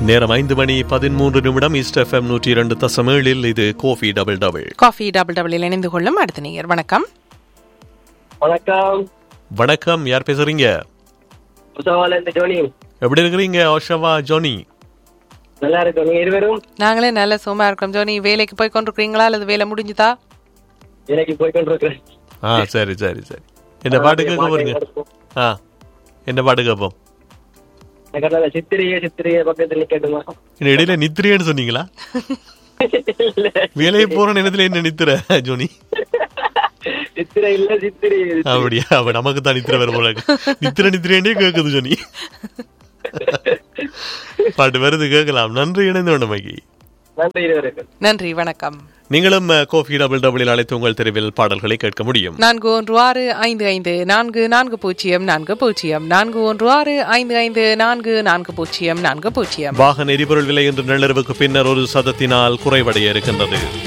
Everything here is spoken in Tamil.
நேரம் 5:13 ஈஸ்ட் FM 102.7. இது coffee double double. Coffee double டபுளில் இணைந்து கொள்ளும் அடுத்த நேயர். வணக்கம். வணக்கம். வணக்கம், யார் பேசுறீங்க? ஜோனி. எப்படி இருக்கிறீங்க ஓஷவா ஜோனி? நல்லா இருக்கும். நீங்க இருவரும்? நாங்களே நல்ல சும்மா இருக்கோம். ஜோனி, வேலைக்கு போய் கொண்டிருக்கீங்களா அல்லது வேலை முடிஞ்சுதா? வேலைக்கு போய் கொண்டிருக்கிறேன். சரி சரி சரி. என்ன பாட்டு கேட்க போறீங்க? என்ன பாட்டு கேட்போம்? சித்திரையே பக்கத்துல கேட்டுமா? இடையில நித்திரைன்னு சொன்னீங்களா? வேலையை போற நேரத்துல என்ன நித்திர ஜோனி? சித்திரை இல்ல சித்திரை. அப்படியா? அவ நமக்கு தான் நித்திர வர போல. நித்திரே கேக்குது ஜோனி. பாட்டு வருது, கேட்கலாம். நன்றி, இணைந்து கொண்டமைக்கு நன்றி. வணக்கம். நீங்களும் காஃபி டபுள் டபுளில் அழைத்து உங்கள் தெருவில் பாடல்களை கேட்க முடியும். 4165444040. வாகன எரிபொருள் விலை இன்று நள்ளிரவுக்கு பின்னர் 1% குறைவடைய இருக்கின்றது.